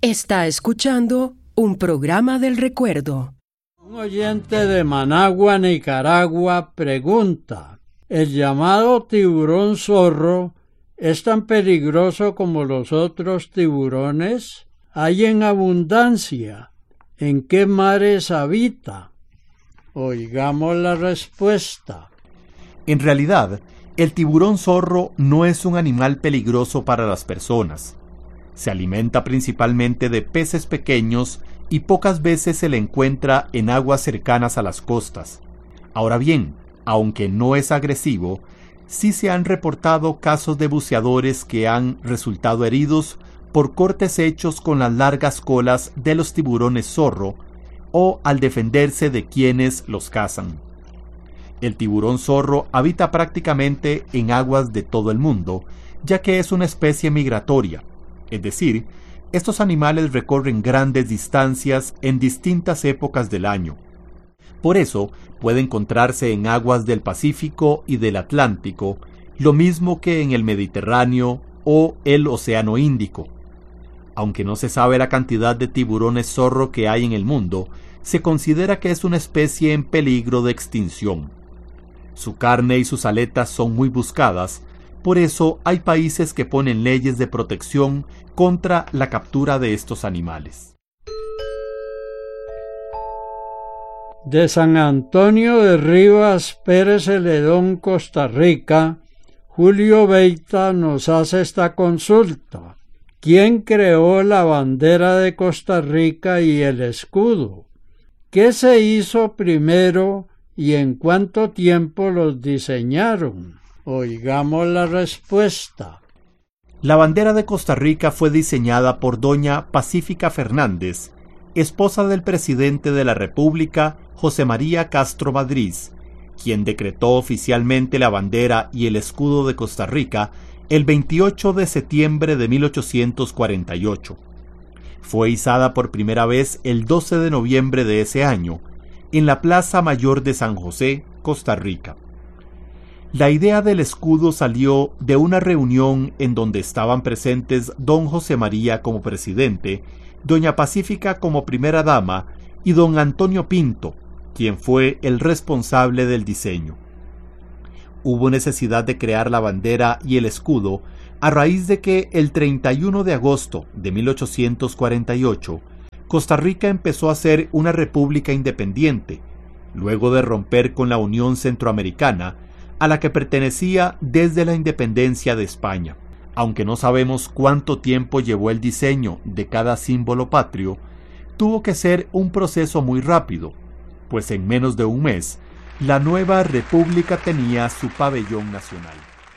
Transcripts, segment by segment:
Está escuchando un programa del recuerdo. Un oyente de Managua, Nicaragua, pregunta: ¿el llamado tiburón zorro es tan peligroso como los otros tiburones? ¿Hay en abundancia? ¿En qué mares habita? Oigamos la respuesta. En realidad, el tiburón zorro no es un animal peligroso para las personas. Se alimenta principalmente de peces pequeños y pocas veces se le encuentra en aguas cercanas a las costas. Ahora bien, aunque no es agresivo, sí se han reportado casos de buceadores que han resultado heridos por cortes hechos con las largas colas de los tiburones zorro o al defenderse de quienes los cazan. El tiburón zorro habita prácticamente en aguas de todo el mundo, ya que es una especie migratoria, es decir, estos animales recorren grandes distancias en distintas épocas del año. Por eso puede encontrarse en aguas del Pacífico y del Atlántico, lo mismo que en el Mediterráneo o el Océano Índico. Aunque no se sabe la cantidad de tiburones zorro que hay en el mundo, se considera que es una especie en peligro de extinción. Su carne y sus aletas son muy buscadas, por eso hay países que ponen leyes de protección contra la captura de estos animales. De San Antonio de Rivas, Pérez Celedón, Costa Rica, Julio Beita nos hace esta consulta: ¿quién creó la bandera de Costa Rica y el escudo? ¿Qué se hizo primero y en cuánto tiempo los diseñaron? Oigamos la respuesta. La bandera de Costa Rica fue diseñada por doña Pacífica Fernández, esposa del presidente de la República, José María Castro Madrid, quien decretó oficialmente la bandera y el escudo de Costa Rica el 28 de septiembre de 1848. Fue izada por primera vez el 12 de noviembre de ese año, en la Plaza Mayor de San José, Costa Rica. La idea del escudo salió de una reunión en donde estaban presentes don José María como presidente, doña Pacífica como primera dama y don Antonio Pinto, quien fue el responsable del diseño. Hubo necesidad de crear la bandera y el escudo a raíz de que el 31 de agosto de 1848 Costa Rica empezó a ser una república independiente, luego de romper con la Unión Centroamericana, a la que pertenecía desde la independencia de España. Aunque no sabemos cuánto tiempo llevó el diseño de cada símbolo patrio, tuvo que ser un proceso muy rápido, pues en menos de un mes, la nueva república tenía su pabellón nacional.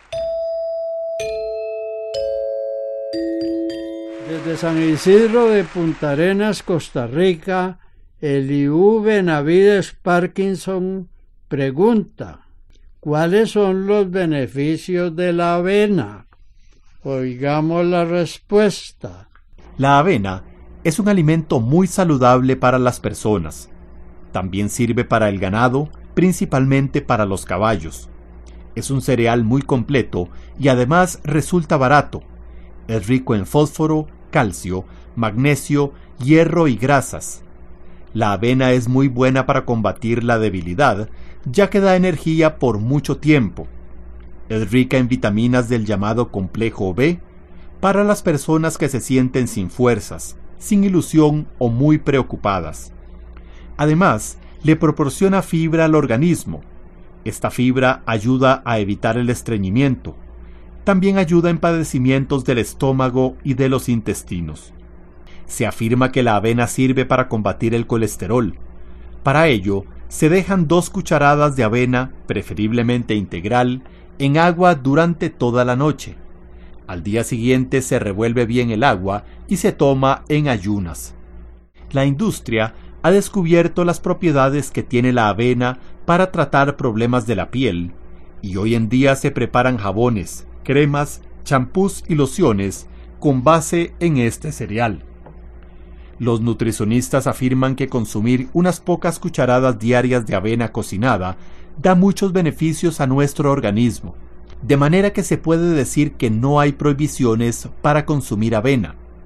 Desde San Isidro de Punta Arenas, Costa Rica, Eliú Benavides Parkinson pregunta: ¿cuáles son los beneficios de la avena? Oigamos la respuesta. La avena es un alimento muy saludable para las personas. También sirve para el ganado, principalmente para los caballos. Es un cereal muy completo y además resulta barato. Es rico en fósforo, calcio, magnesio, hierro y grasas. La avena es muy buena para combatir la debilidad, ya que da energía por mucho tiempo. Es rica en vitaminas del llamado complejo B, para las personas que se sienten sin fuerzas, sin ilusión o muy preocupadas. Además, le proporciona fibra al organismo. Esta fibra ayuda a evitar el estreñimiento. También ayuda en padecimientos del estómago y de los intestinos. Se afirma que la avena sirve para combatir el colesterol. Para ello, se dejan 2 cucharadas de avena, preferiblemente integral, en agua durante toda la noche. Al día siguiente se revuelve bien el agua y se toma en ayunas. La industria ha descubierto las propiedades que tiene la avena para tratar problemas de la piel, y hoy en día se preparan jabones, cremas, champús y lociones con base en este cereal. Los nutricionistas afirman que consumir unas pocas cucharadas diarias de avena cocinada da muchos beneficios a nuestro organismo, de manera que se puede decir que no hay prohibiciones para consumir avena.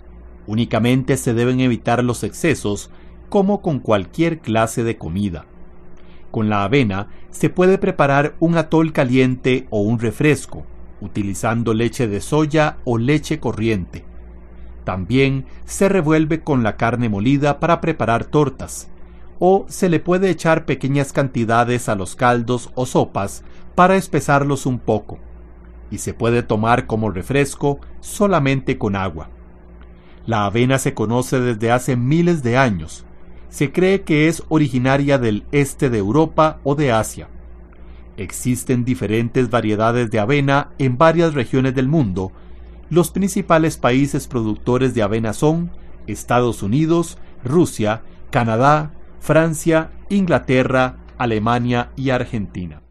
Únicamente se deben evitar los excesos, como con cualquier clase de comida. Con la avena se puede preparar un atol caliente o un refresco, utilizando leche de soya o leche corriente. También se revuelve con la carne molida para preparar tortas, o se le puede echar pequeñas cantidades a los caldos o sopas para espesarlos un poco, y se puede tomar como refresco solamente con agua. La avena se conoce desde hace miles de años. Se cree que es originaria del este de Europa o de Asia. Existen diferentes variedades de avena en varias regiones del mundo. Los principales países productores de avena son Estados Unidos, Rusia, Canadá, Francia, Inglaterra, Alemania y Argentina.